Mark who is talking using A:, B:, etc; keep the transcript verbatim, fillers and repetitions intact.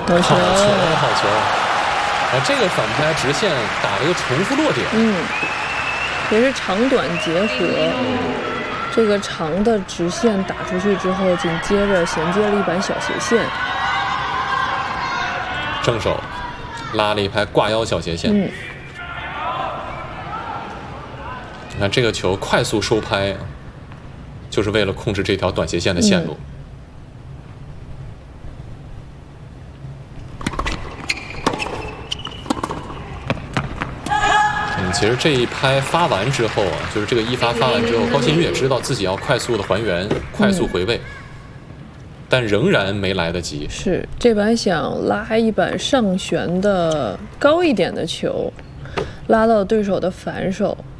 A: 好球，
B: 好球！啊，这个反拍直线打了一个重复落点，
A: 嗯，也是长短结合。这个长的直线打出去之后，紧接着衔接了一板小斜线，
B: 正手拉了一拍挂腰小斜线。
A: 嗯，
B: 你看这个球快速收拍，就是为了控制这条短斜线的线路。嗯其实这一拍发完之后啊，就是这个一发发完之后，高新宇也知道自己要快速的还原，快速回位，但仍然没来得及。
A: 是这板想拉一板上旋的高一点的球，拉到对手的反手，